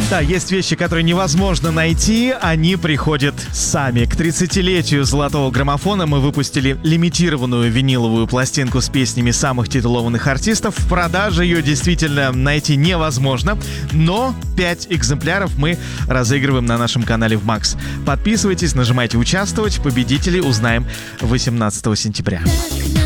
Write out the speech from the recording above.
Да, есть вещи, которые невозможно найти, они приходят сами. К 30-летию золотого граммофона мы выпустили лимитированную виниловую пластинку с песнями самых титулованных артистов. В продаже ее действительно найти невозможно, но 5 экземпляров мы разыгрываем на нашем канале в Макс. Подписывайтесь, нажимайте «Участвовать». Победителей узнаем 18 сентября.